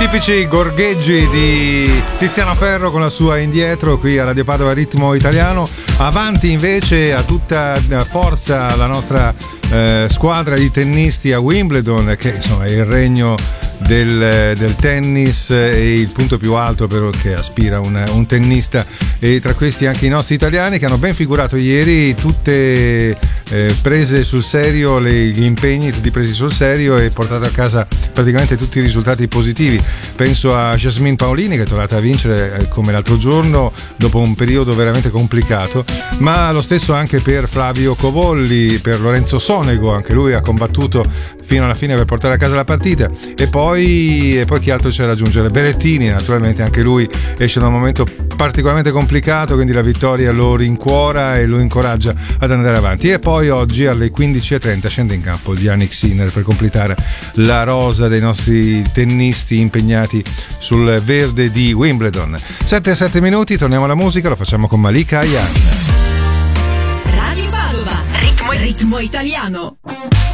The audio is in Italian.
tipici gorgheggi di Tiziano Ferro con la sua Indietro qui a Radio Padova Ritmo Italiano. Avanti invece a tutta forza la nostra squadra di tennisti a Wimbledon, che insomma è il regno del tennis e il punto più alto però che aspira un tennista, e tra questi anche i nostri italiani che hanno ben figurato ieri, tutte prese sul serio, gli impegni tutti presi sul serio e portato a casa praticamente tutti i risultati positivi. Penso a Jasmine Paolini che è tornata a vincere come l'altro giorno dopo un periodo veramente complicato, ma lo stesso anche per Flavio Cobolli, per Lorenzo Sonego, anche lui ha combattuto fino alla fine per portare a casa la partita. E poi chi altro c'è da aggiungere? Berrettini, naturalmente anche lui esce da un momento particolarmente complicato, quindi la vittoria lo rincuora e lo incoraggia ad andare avanti. E poi oggi alle 15:30 scende in campo Jannik Sinner per completare la rosa dei nostri tennisti impegnati sul verde di Wimbledon. 7 minuti, torniamo alla musica, lo facciamo con Malika Ayane. Radio Padova, ritmo italiano.